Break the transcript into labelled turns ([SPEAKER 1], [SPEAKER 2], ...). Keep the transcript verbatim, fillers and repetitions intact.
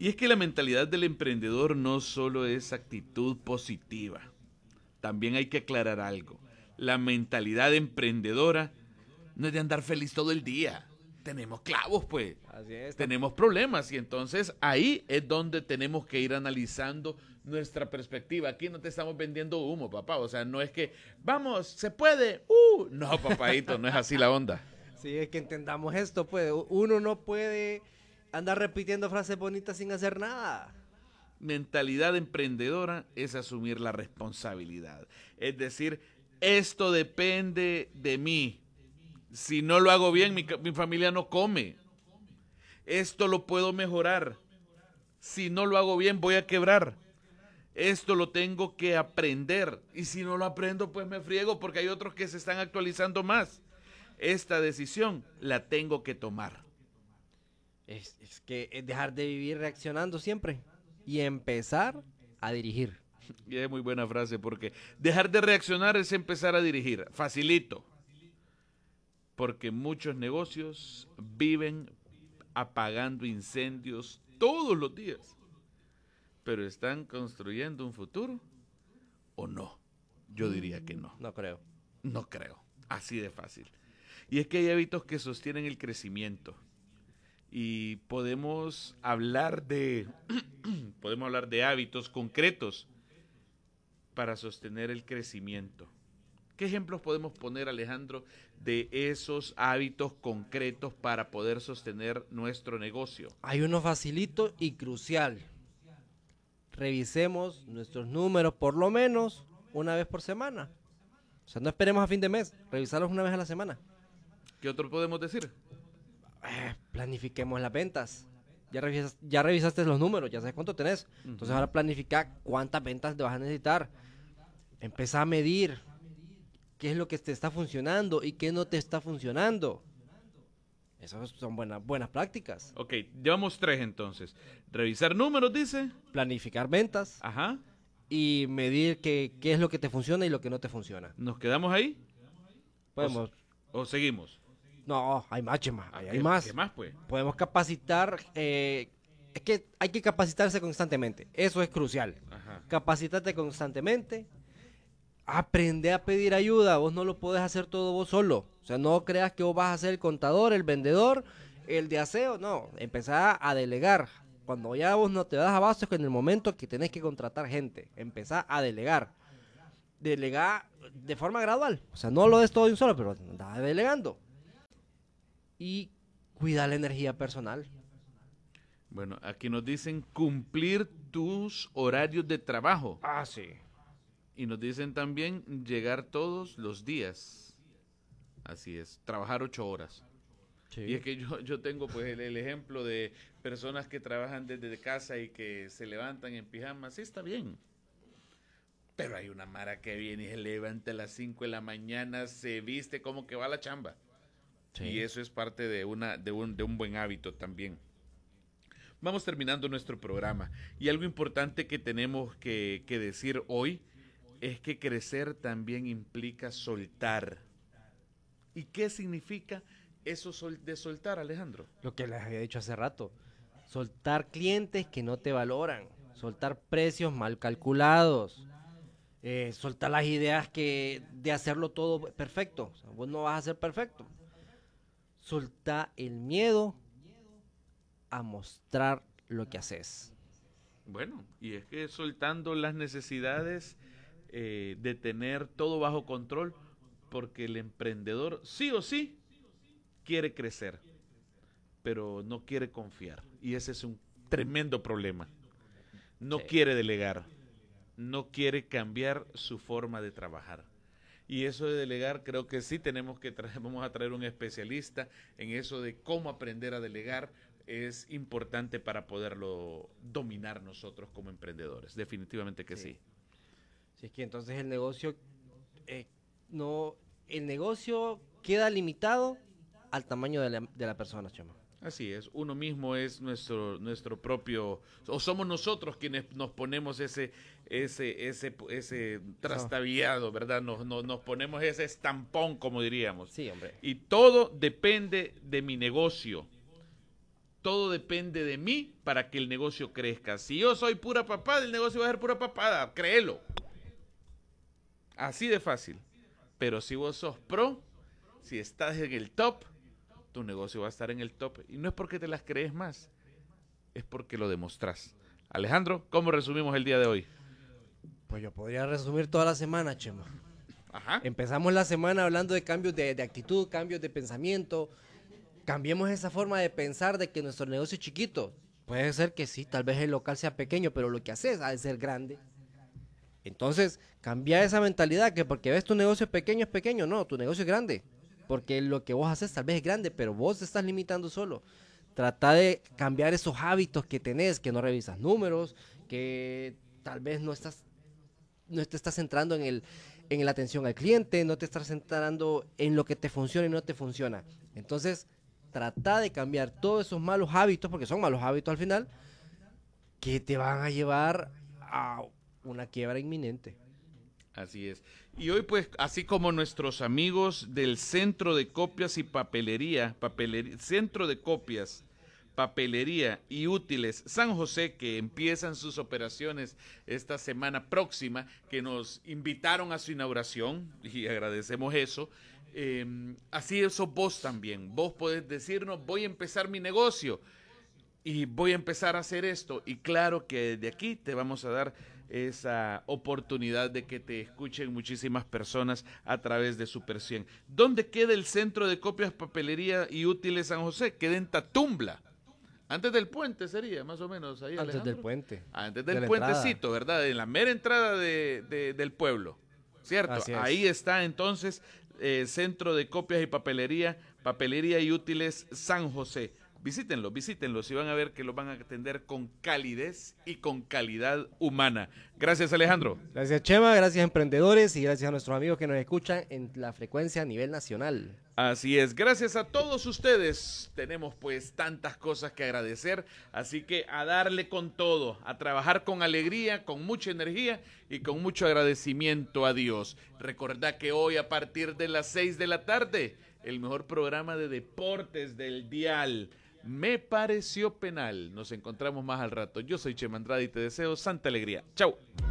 [SPEAKER 1] Y es que la mentalidad del emprendedor no solo es actitud positiva. También hay que aclarar algo. La mentalidad emprendedora no es de andar feliz todo el día. Tenemos clavos, pues.
[SPEAKER 2] Así es.
[SPEAKER 1] Tenemos problemas y entonces ahí es donde tenemos que ir analizando nuestra perspectiva. Aquí no te estamos vendiendo humo, papá. O sea, no es que, vamos, se puede. Uh, no, papadito, no es así la onda.
[SPEAKER 2] Sí, es que entendamos esto, pues. Uno no puede andar repitiendo frases bonitas sin hacer nada.
[SPEAKER 1] Mentalidad emprendedora es asumir la responsabilidad. Es decir, esto depende de mí. Si no lo hago bien, mi, mi familia no come. Esto lo puedo mejorar. Si no lo hago bien, voy a quebrar. Esto lo tengo que aprender. Y si no lo aprendo, pues me friego porque hay otros que se están actualizando más. Esta decisión la tengo que tomar.
[SPEAKER 2] Es, es que es dejar de vivir reaccionando siempre y empezar a dirigir.
[SPEAKER 1] Y es muy buena frase porque dejar de reaccionar es empezar a dirigir. Facilito. Porque muchos negocios viven apagando incendios todos los días. Pero ¿están construyendo un futuro o no? Yo diría que no.
[SPEAKER 2] No creo.
[SPEAKER 1] No creo. Así de fácil. Y es que hay hábitos que sostienen el crecimiento. Y podemos hablar de podemos hablar de hábitos concretos para sostener el crecimiento. ¿Qué ejemplos podemos poner, Alejandro, de esos hábitos concretos para poder sostener nuestro negocio?
[SPEAKER 2] Hay uno facilito y crucial. Revisemos nuestros números por lo menos una vez por semana. O sea, no esperemos a fin de mes, revisarlos una vez a la semana.
[SPEAKER 1] ¿Qué otro podemos decir?
[SPEAKER 2] Eh, planifiquemos las ventas. Ya, revisas, ya revisaste los números, ya sabes cuánto tenés. Entonces
[SPEAKER 1] Uh-huh.
[SPEAKER 2] ahora planifica cuántas ventas te vas a necesitar. Empieza a medir qué es lo que te está funcionando y qué no te está funcionando. Esas son buenas, buenas prácticas.
[SPEAKER 1] Ok, llevamos tres entonces. Revisar números, dice.
[SPEAKER 2] Planificar ventas
[SPEAKER 1] Ajá.
[SPEAKER 2] y medir qué, qué es lo que te funciona y lo que no te funciona.
[SPEAKER 1] ¿Nos quedamos ahí?
[SPEAKER 2] Podemos...
[SPEAKER 1] ¿O seguimos?
[SPEAKER 2] No, hay más, Chema, hay, hay
[SPEAKER 1] ¿Qué,
[SPEAKER 2] más.
[SPEAKER 1] ¿Qué más, pues?
[SPEAKER 2] Podemos capacitar... Eh, es que hay que capacitarse constantemente. Eso es crucial.
[SPEAKER 1] Ajá.
[SPEAKER 2] Capacítate constantemente. Aprende a pedir ayuda. Vos no lo podés hacer todo vos solo. O sea, no creas que vos vas a ser el contador, el vendedor, el de aseo. No, empezá a delegar. Cuando ya vos no te das abasto es que en el momento que tenés que contratar gente. Empezá a delegar. Delegar de forma gradual. O sea, no lo des todo de un solo, pero andá delegando. Y cuida la energía personal.
[SPEAKER 1] Bueno, aquí nos dicen cumplir tus horarios de trabajo.
[SPEAKER 2] Ah, sí.
[SPEAKER 1] Y nos dicen también llegar todos los días. Así es, trabajar ocho horas.
[SPEAKER 2] Sí.
[SPEAKER 1] Y es que yo, yo tengo pues el, el ejemplo de personas que trabajan desde casa y que se levantan en pijama. Sí, está bien. Pero hay una mara que viene y se levanta a las cinco de la mañana, se viste como que va a la chamba.
[SPEAKER 2] Sí.
[SPEAKER 1] Y eso es parte de, una, de, un, de un buen hábito también. Vamos terminando nuestro programa. Y algo importante que tenemos que, que decir hoy es que crecer también implica soltar. ¿Y qué significa eso sol- de soltar, Alejandro?
[SPEAKER 2] Lo que les había dicho hace rato. Soltar clientes que no te valoran. Soltar precios mal calculados. Eh, soltar las ideas que de hacerlo todo perfecto. O sea, vos no vas a ser perfecto. Soltar el miedo a mostrar lo que haces.
[SPEAKER 1] Bueno, y es que soltando las necesidades eh, de tener todo bajo control, porque el emprendedor sí o sí quiere crecer, pero no quiere confiar. Y ese es un tremendo problema. No
[SPEAKER 2] Sí.
[SPEAKER 1] quiere delegar, no quiere cambiar su forma de trabajar. Y eso de delegar creo que sí tenemos que traer, vamos a traer un especialista en eso de cómo aprender a delegar. Es importante para poderlo dominar nosotros como emprendedores. Definitivamente que sí.
[SPEAKER 2] Sí. Si es que entonces el negocio eh, no, el negocio queda limitado al tamaño de la, de la persona, Chema.
[SPEAKER 1] Así es, uno mismo es nuestro nuestro propio, o somos nosotros quienes nos ponemos ese ese ese ese trastabillado, ¿verdad? Nos, nos, nos ponemos ese estampón, como diríamos.
[SPEAKER 2] Sí, hombre.
[SPEAKER 1] Y todo depende de mi negocio. todo depende de mí para que el negocio crezca. Si yo soy pura papada, el negocio va a ser pura papada, créelo. Así de fácil. Pero si vos sos pro, si estás en el top, tu negocio va a estar en el top. Y no es porque te las crees más, es porque lo demostrás. Alejandro, ¿cómo resumimos el día de hoy?
[SPEAKER 2] Pues yo podría resumir toda la semana, Chema.
[SPEAKER 1] Ajá.
[SPEAKER 2] Empezamos la semana hablando de cambios de, de actitud, cambios de pensamiento. Cambiemos esa forma de pensar de que nuestro negocio es chiquito. Puede ser que sí, tal vez el local sea pequeño, pero lo que haces ha de ser grande. Entonces, cambia esa mentalidad que porque ves tu negocio pequeño es pequeño. No, tu negocio es grande. Porque lo que vos haces tal vez es grande, pero vos te estás limitando solo. Trata de cambiar esos hábitos que tenés, que no revisas números, que tal vez no estás, no te estás centrando en el, en la atención al cliente, no te estás centrando en lo que te funciona y no te funciona. Entonces, trata de cambiar todos esos malos hábitos, porque son malos hábitos al final, que te van a llevar a una quiebra inminente.
[SPEAKER 1] Así es. Y hoy, pues, así como nuestros amigos del Centro de Copias y Papelería, papelería Centro de Copias, Papelería y Útiles San José, que empiezan sus operaciones esta semana próxima, que nos invitaron a su inauguración, y agradecemos eso. Eh, así eso vos también. Vos podés decirnos, voy a empezar mi negocio y voy a empezar a hacer esto. Y claro que desde aquí te vamos a dar esa oportunidad de que te escuchen muchísimas personas a través de Super cien. ¿Dónde queda el Centro de Copias, Papelería y Útiles San José? Queda en Tatumbla. Antes del puente sería, más o menos. Ahí,
[SPEAKER 2] Antes
[SPEAKER 1] Alejandro.
[SPEAKER 2] del puente.
[SPEAKER 1] Antes del
[SPEAKER 2] de
[SPEAKER 1] puentecito, entrada. ¿Verdad? En la mera entrada de, de, del pueblo. ¿Cierto?
[SPEAKER 2] Así es.
[SPEAKER 1] Ahí está entonces eh, Centro de Copias y Papelería, Papelería y Útiles San José. Visítenlo, visítenlos y van a ver que los van a atender con calidez y con calidad humana. Gracias, Alejandro.
[SPEAKER 2] Gracias, Chema, gracias, emprendedores, y gracias a nuestros amigos que nos escuchan en la frecuencia a nivel nacional.
[SPEAKER 1] Así es, gracias a todos ustedes. Tenemos pues tantas cosas que agradecer, así que a darle con todo, a trabajar con alegría, con mucha energía y con mucho agradecimiento a Dios. Recordá que hoy a partir de las seis de la tarde, el mejor programa de deportes del dial, Me Pareció Penal. Nos encontramos más al rato. Yo soy Chema Andrade y te deseo santa alegría. Chau.